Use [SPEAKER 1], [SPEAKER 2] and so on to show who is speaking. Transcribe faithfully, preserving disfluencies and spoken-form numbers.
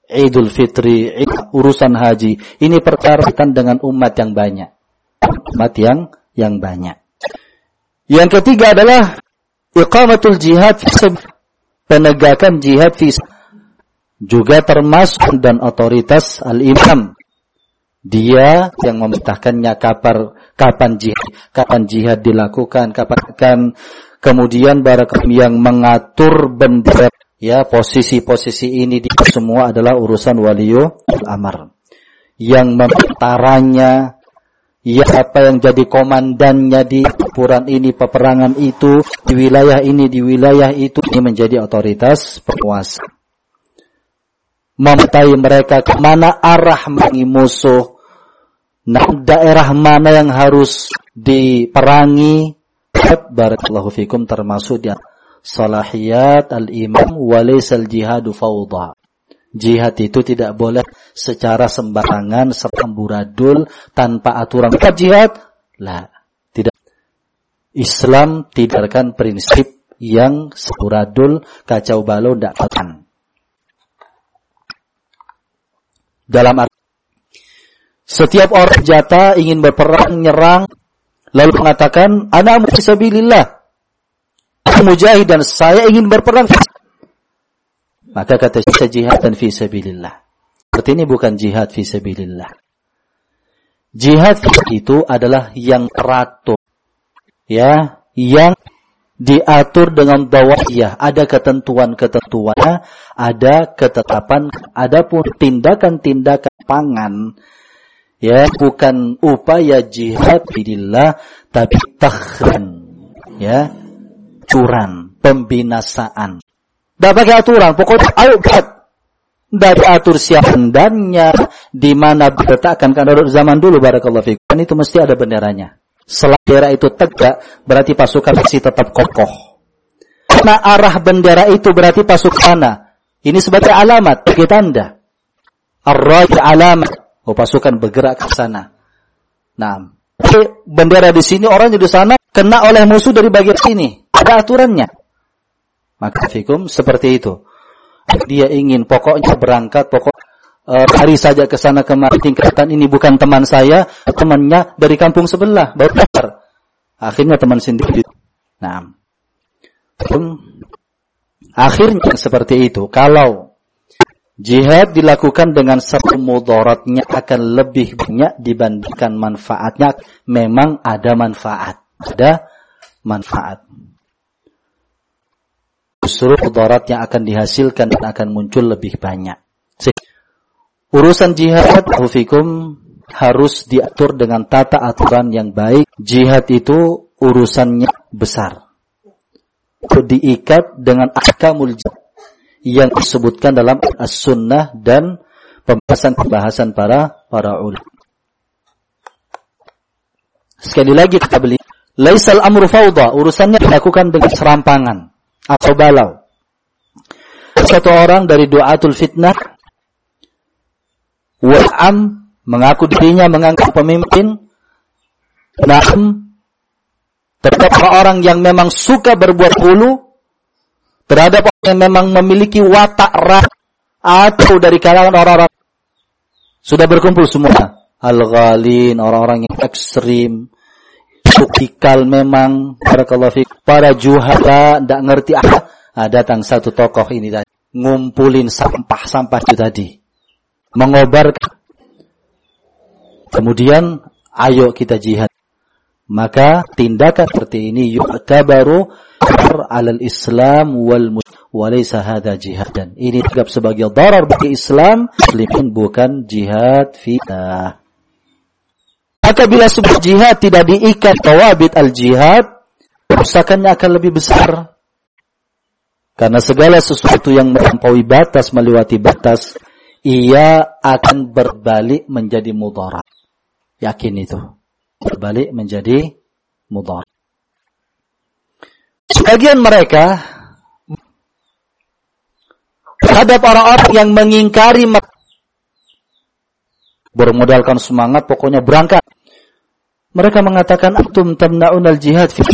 [SPEAKER 1] Idul Fitri, urusan haji. Ini perkara dengan umat yang banyak. Umat yang yang banyak. Yang ketiga adalah iqamatul jihad fi sabilillah. Penegakan jihad fi juga termasuk dan otoritas al-imam. Dia yang memerintahkannya kapan kapan jihad, kapan jihad dilakukan, kapan kemudian barakallahu yang mengatur bendera, ya, posisi-posisi ini di semua adalah urusan waliul amr. Yang mementaranya, ya, apa yang jadi komandannya di pertempuran ini, peperangan itu, di wilayah ini, di wilayah itu, ini menjadi otoritas penguasa. Memetai mereka kemana arah mengi musuh, nah, daerah mana yang harus diperangi. Barakallahu fikum, termasuk di salahiyat al-imam walaisal jihadu fawda. Jihad itu tidak boleh secara sembarangan, seramburadul, tanpa aturan. Jihad, lah, tidak. Islam tidakkan prinsip yang semburadul, kacau balau, tidak akan. Dalam arti, setiap orang jata ingin berperang, nyerang, lalu mengatakan, ana fisabilillah, aku mujahid dan saya ingin berperang. Maka kata saya jihad dan fisabilillah. Seperti ini bukan jihad fisabilillah. Jihad itu adalah yang teratur, ya, yang diatur dengan dawa'iyah, ada ketentuan-ketentuannya, ada ketetapan, adapun tindakan-tindakan pangan, ya, bukan upaya jihad fisabilillah, tapi takhran, ya, curan, pembinasaan. Tidak pakai aturan, pokoknya ayo jihad. Tidak diatur siapa dannya, di mana diletakkan, karena zaman dulu barakallahu fikum, kan itu mesti ada benderanya. Selama bendera itu tegak, berarti pasukan masih tetap kokoh. Karena arah bendera itu berarti pasukan mana? Ini sebagai alamat, bagi tanda. Ar-raj alamat. Oh, pasukan bergerak ke sana. Nah, bendera di sini, orangnya di sana, kena oleh musuh dari bagian sini. Ada aturannya. Maka fikum seperti itu. Dia ingin pokoknya berangkat, pokok uh, hari saja ke sana kemari, tingkatan ini bukan teman saya, temannya dari kampung sebelah, baru daftar. Akhirnya teman sendiri. Nah, akhirnya seperti itu. Kalau jihad dilakukan dengan satu mudaratnya akan lebih banyak dibandingkan manfaatnya. Memang ada manfaat, ada manfaat. Justru mudarat yang akan dihasilkan dan akan muncul lebih banyak. Urusan jihad, hufikum, harus diatur dengan tata aturan yang baik. Jihad itu urusannya besar. Diikat dengan ahkamul jihad yang disebutkan dalam as-sunnah dan pembahasan-pembahasan para para ulama. Sekali lagi kita beli, laisal amru fawda, urusannya dilakukan dengan serampangan atau balau. Satu orang dari du'atul fitnah wa'am, mengaku dirinya mengangkat pemimpin, na'am, terhadap orang yang memang suka berbuat hulu, terhadap orang yang memang memiliki watak rah, atau dari kalangan orang-orang sudah berkumpul semua, al-ghalin, orang-orang yang ekstrim, sukikal memang, barakallahu fiik, para juhala, tidak ngerti apa. Nah, datang satu tokoh ini tadi, ngumpulin sampah-sampah itu tadi, mengobarkan. Kemudian, ayo kita jihad. Maka tindakan seperti ini yu'tabaru alal Islam wal muslim wa laysa hadza jihadan. Ini dianggap sebagai darar bagi Islam, muslimin, bukan jihad fidah. Maka bila sebuah jihad tidak diikat tawabit al-jihad, kerusakannya akan lebih besar. Karena segala sesuatu yang melampaui batas, melewati batas, ia akan berbalik menjadi mudarat. Yakin itu. Berbalik menjadi mudarat. Sebagian mereka terhadap orang-orang yang mengingkari, bermodalkan semangat, pokoknya berangkat. Mereka mengatakan, antum tamna'un al-jihad fi